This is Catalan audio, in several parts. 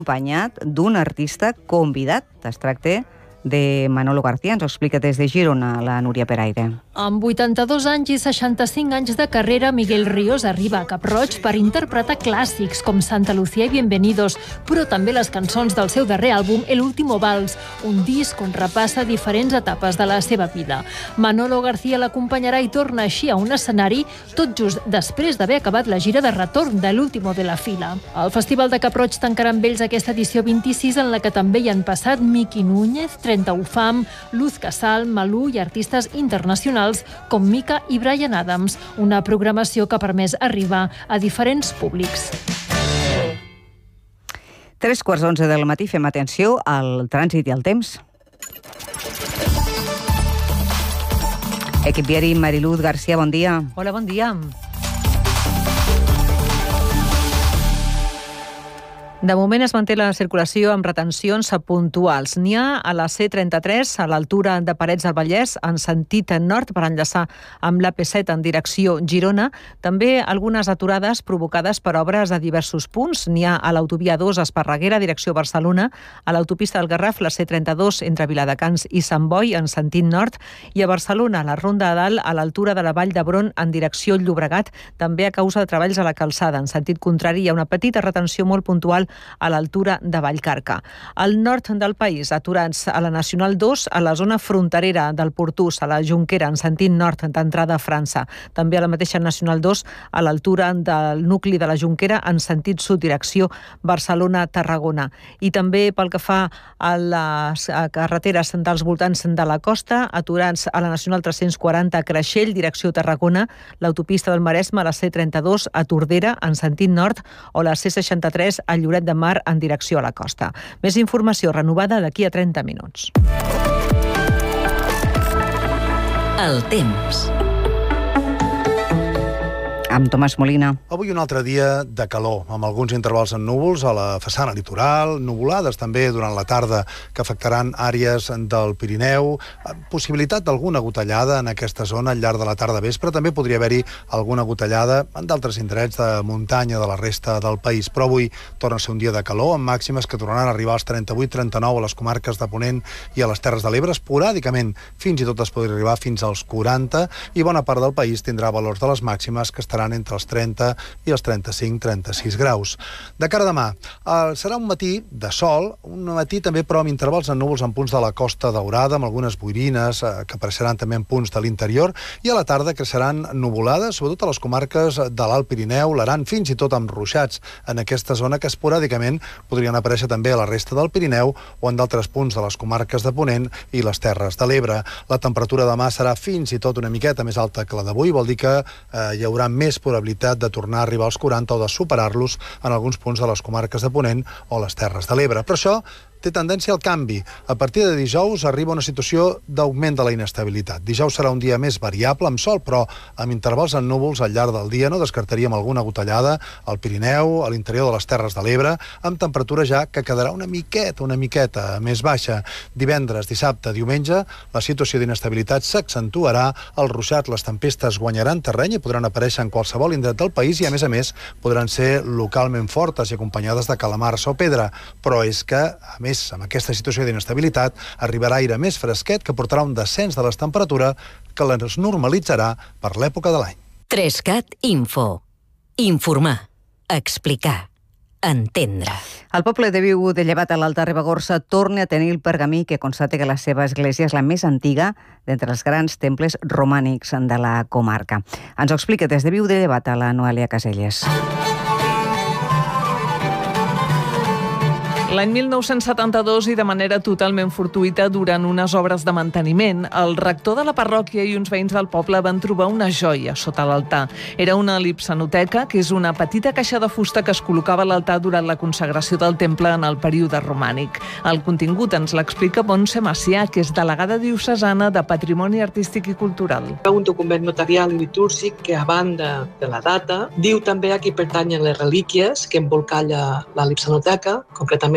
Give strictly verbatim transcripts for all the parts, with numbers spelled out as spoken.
acompanyat d'un artista convidat. Es tracta de Manolo García. Ens ho explica des de Girona la Núria Peraire. Amb vuitanta-dos anys i seixanta-cinc anys de carrera, Miguel Ríos arriba a Cap-roig per interpretar clàssics com Santa Lucía i Bienvenidos, però també les cançons del seu darrer àlbum, El último vals, un disc on repassa diferents etapes de la seva vida. Manolo García l'acompanyarà i torna així a un escenari tot just després d'haver acabat la gira de retorn de l'último de la fila. El Festival de Cap-roig tancarà amb ells aquesta edició vint-i-sis, en la que també hi han passat Miki Núñez, trenta u Fam, Luz Casal, Malú i artistes internacionals com Mika i Bryan Adams, una programació que ha permès arribar a diferents públics. Tres quarts d'onze del matí, fem atenció al trànsit i al temps. Equip viari, Mariluz García, bon dia. Hola, bon dia. De moment es manté la circulació amb retencions puntuals. N'hi ha a la C trenta-tres, a l'altura de Parets del Vallès, en sentit nord, per enllaçar amb l'A P set en direcció Girona. També algunes aturades provocades per obres a diversos punts. N'hi ha a l'autovia dos, Esparreguera, direcció Barcelona, a l'autopista del Garraf, la C trenta-dos, entre Viladecans i Sant Boi, en sentit nord, i a Barcelona, a la Ronda de Dalt, a l'altura de la Vall d'Hebron, en direcció Llobregat, també a causa de treballs a la calçada. En sentit contrari, hi ha una petita retenció molt puntual a l'altura de Vallcarca. Al nord del país, aturats a la Nacional dos, a la zona fronterera del Portús, a la Jonquera, en sentit nord, d'entrada a França. També a la mateixa Nacional dos, a l'altura del nucli de la Jonquera, en sentit sud, direcció Barcelona-Tarragona. I també pel que fa a les carreteres dels voltants de la costa, aturats a la Nacional tres-cents quaranta a Creixell, direcció Tarragona, l'autopista del Maresme, la C trenta-dos a Tordera, en sentit nord, o la C seixanta-tres a Lloret de Mar, en direcció a la costa. Més informació renovada d'aquí a trenta minuts. El temps. Amb Tomàs Molina. Avui un altre dia de calor, amb alguns intervals en núvols a la façana litoral, nuvolades també durant la tarda que afectaran àrees del Pirineu, possibilitat d'alguna gotellada en aquesta zona al llarg de la tarda vespre, també podria haver-hi alguna gotellada en d'altres indrets de muntanya de la resta del país, però avui torna a ser un dia de calor, amb màximes que tornaran a arribar als trenta-vuit trenta-nou a les comarques de Ponent i a les Terres de l'Ebre, esporàdicament fins i tot es podria arribar fins als quaranta, i bona part del país tindrà valors de les màximes que estaran entre els trenta i els trenta-cinc trenta-sis graus. De cara a demà, eh, serà un matí de sol, un matí també però amb intervals en núvols en punts de la Costa Daurada, amb algunes boirines eh, que apareixeran també en punts de l'interior, i a la tarda creixeran nuvolades, sobretot a les comarques de l'Alt Pirineu, l'Aran, fins i tot amb ruixats en aquesta zona que esporàdicament podrien aparèixer també a la resta del Pirineu o en d'altres punts de les comarques de Ponent i les Terres de l'Ebre. La temperatura demà serà fins i tot una miqueta més alta que la d'avui, vol dir que eh, hi haurà més probabilitat de tornar a arribar als quaranta o de superar-los en alguns punts de les comarques de Ponent o les Terres de l'Ebre. Però això té tendència al canvi. A partir de dijous arriba una situació d'augment de la inestabilitat. Dijous serà un dia més variable, amb sol, però amb intervals en núvols al llarg del dia. No descartaríem alguna gotellada al Pirineu, a l'interior de les Terres de l'Ebre, amb temperatura ja que quedarà una miqueta, una miqueta més baixa. Divendres, dissabte, diumenge, la situació d'inestabilitat s'accentuarà, el ruixat, les tempestes guanyaran terreny i podran aparèixer en qualsevol indret del país i, a més a més, podran ser localment fortes i acompanyades de calamars o pedra. Però és que, a més, amb aquesta situació d'inestabilitat, arribarà aire més fresquet que portarà un descens de les temperatures que les normalitzarà per l'època de l'any. Trescat Info. Informar. Explicar. Entendre. El poble de Viu de Llevat a l'Alta Ribagorça torna a tenir el pergamí que constata que la seva església és la més antiga d'entre els grans temples romànics de la comarca. Ens ho explica des de Viu de Llevat a la Noelia Caselles. L'any mil nou-cents setanta-dos i de manera totalment fortuïta durant unes obres de manteniment, el rector de la parròquia i uns veïns del poble van trobar una joia sota l'altar. Era una lipsanoteca, que és una petita caixa de fusta que es col·locava a l'altar durant la consagració del temple en el període romànic. El contingut ens l'explica Montse Macià, que és delegada diocesana de Patrimoni Artístic i Cultural. Un document notarial i litúrgic que, a banda de la data, diu també a qui pertanyen les relíquies que embolcalla la lipsanoteca, concretament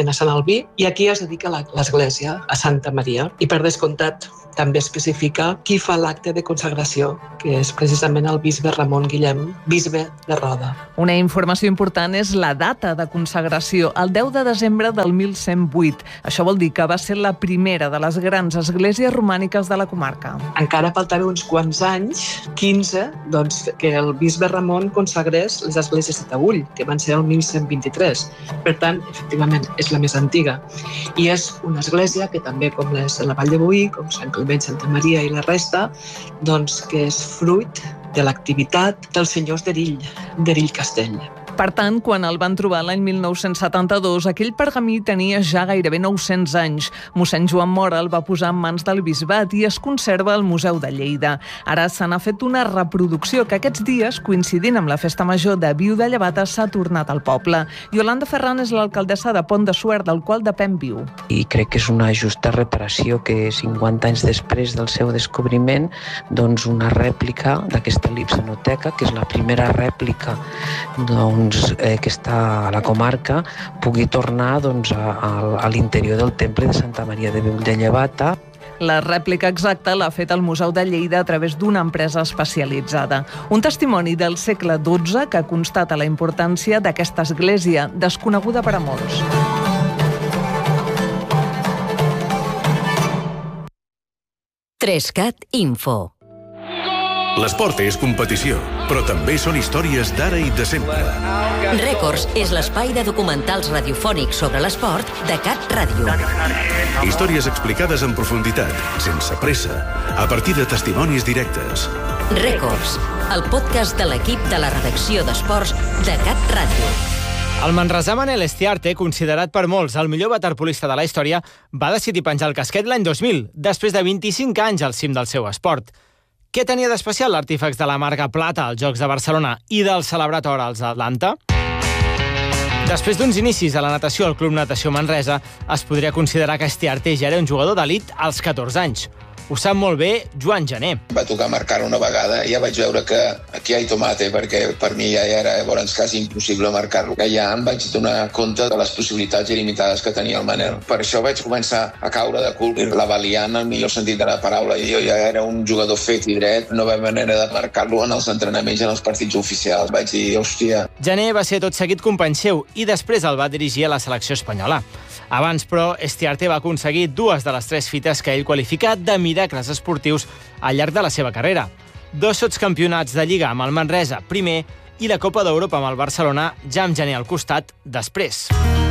concretament a Sant Albí, i aquí es dedica l'església a Santa Maria. I per descomptat també especifica qui fa l'acte de consagració, que és precisament el bisbe Ramon Guillem, bisbe de Roda. Una informació important és la data de consagració, el deu de desembre del mil cent vuit. Això vol dir que va ser la primera de les grans esglésies romàniques de la comarca. Encara faltava uns quants anys, quinze, doncs, que el bisbe Ramon consagrés les esglésies de Taüll, que van ser el mil cent vint-i-tres. Per tant, efectivament, és la més antiga. I és una església que també, com les de la Vall de Boí, com Sant Climent, Santa Maria i la resta, doncs que és fruit de l'activitat dels senyors d'Erill, d'Erill Castell. Per tant, quan el van trobar l'any mil nou-cents setanta-dos, aquell pergamí tenia ja gairebé nou-cents anys. Mossèn Joan Mora el va posar en mans del bisbat i es conserva al Museu de Lleida. Ara se n'ha fet una reproducció que aquests dies, coincidint amb la festa major de Viu de Llevata, s'ha tornat al poble. Yolanda Ferran és l'alcaldessa de Pont de Suert, del qual depèn Viu. I crec que és una justa reparació que cinquanta anys després del seu descobriment, doncs una rèplica d'aquesta lipsanoteca, que és la primera rèplica doncs, eh, que està a la comarca, pugui tornar doncs, a, a, a l'interior del temple de Santa Maria de Viu de Llevata. La rèplica exacta l'ha fet el Museu de Lleida a través d'una empresa especialitzada. Un testimoni del segle dotze que constata la importància d'aquesta església, desconeguda per a molts. Trescat Info. L'esport és competició, però també són històries d'ara i de sempre. Rècords és l'espai de documentals radiofònics sobre l'esport de Cat Ràdio. Històries explicades en profunditat, sense pressa, a partir de testimonis directes. Rècords, el podcast de l'equip de la redacció d'esports de Cat Ràdio. El manresà Manel Estiarte, considerat per molts el millor waterpolista de la història, va decidir penjar el casquet l'any dos mil, després de vint-i-cinc anys al cim del seu esport. Què tenia d'especial l'artífex de la marca plata als Jocs de Barcelona i del celebrat or als Atlanta? Després d'uns inicis a la natació al Club Natació Manresa, es podria considerar que Estiarte ja era un jugador d'elit als catorze anys. Ho sap molt bé Joan Gené. Va tocar marcar una vegada i ja vaig veure que aquí hi ha tomate, perquè per mi ja era llavors quasi impossible marcar-lo. Ja em vaig donar compte de les possibilitats il·limitades que tenia el Manel. Per això vaig començar a caure de cul, la valiant en el millor sentit de la paraula. Jo ja era un jugador fet i dret, no va haver manera de marcar-lo en els entrenaments i en els partits oficials. Vaig dir, hòstia... Gené va ser tot seguit company seu i després el va dirigir a la selecció espanyola. Abans, però, Estiarte va aconseguir dues de les tres fites que ell qualifica de miracles esportius al llarg de la seva carrera. Dos sotscampionats de Lliga amb el Manresa, primer, i la Copa d'Europa amb el Barcelona, ja amb Gené al costat, després.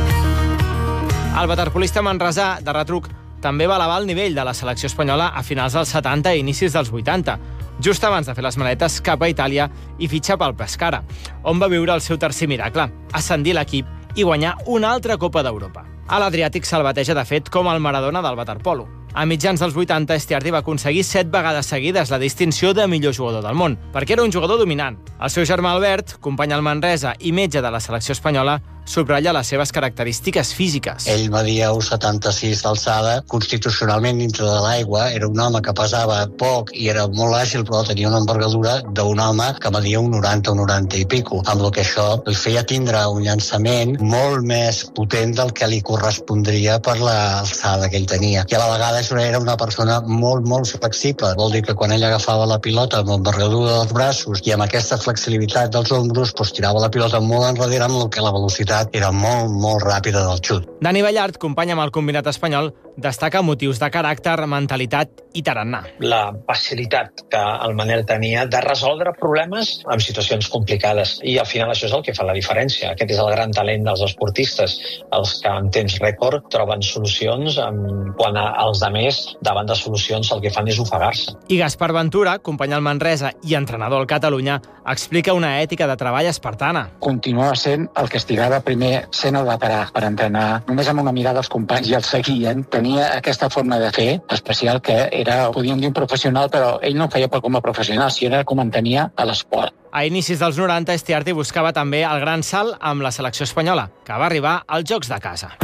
El waterpolista manresà, de retruc, també va elevar el nivell de la selecció espanyola a finals dels setanta i inicis dels vuitanta, just abans de fer les maletes cap a Itàlia i fitxar pel Pescara, on va viure el seu tercer miracle, ascendir l'equip i guanyar una altra Copa d'Europa. A l'Adriàtic se'l bateja, de fet, com el Maradona del waterpolo. A mitjans dels vuitanta, Estiarte va aconseguir set vegades seguides la distinció de millor jugador del món, perquè era un jugador dominant. El seu germà Albert, company al Manresa i metge de la selecció espanyola, subratlla les seves característiques físiques. Ell media un coma setanta-sis d'alçada, constitucionalment dintre de l'aigua, era un home que pesava poc i era molt àgil, però tenia una envergadura d'un home que media un noranta, un noranta i pico, amb el que això li feia tindre un llançament molt més potent del que li correspondria per l'alçada que ell tenia. I a la vegada era una persona molt, molt flexible. Vol dir que quan ell agafava la pilota amb l'envergadura dels braços i amb aquesta flexibilitat dels ombros, doncs tirava la pilota molt enrere, amb el que la velocitat era molt, molt ràpida del xut. Dani Ballart, company amb el combinat espanyol, destaca motius de caràcter, mentalitat i tarannà. La facilitat que el Manel tenia de resoldre problemes en situacions complicades. I al final això és el que fa la diferència. Aquest és el gran talent dels esportistes, els que en temps rècord troben solucions quan els altres, davant de solucions, el que fan és ofegar-se. I Gaspar Ventura, company al Manresa i entrenador al Catalunya, explica una ètica de treball espartana. Continuava sent el que estigava primer sent el veterà per entrenar. Només amb una mirada als companys i els seguien. Tenia aquesta forma de fer especial que era, podríem dir, un professional, però ell no feia com a professional, si era com entenia a l'esport. A inicis dels noranta, Estiarte buscava també el gran salt amb la selecció espanyola, que va arribar als Jocs de casa.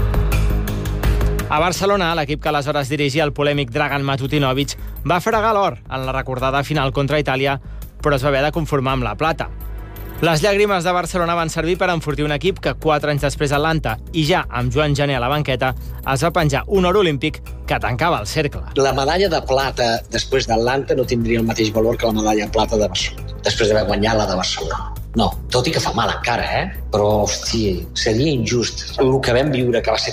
A Barcelona, l'equip que aleshores dirigia el polèmic Dragan Matutinovic va fregar l'or en la recordada final contra Itàlia, però es va haver de conformar amb la plata. Les llàgrimes de Barcelona van servir per enfortir un equip que quatre anys després a Atlanta, i ja amb Joan Gené a la banqueta, es va penjar un or olímpic que tancava el cercle. La medalla de plata després d'Atlanta no tindria el mateix valor que la medalla de plata de Barcelona, després d'haver guanyat la de Barcelona. No, tot i que fa mal encara, eh? Però, hosti, seria injust. El que vam viure, que va ser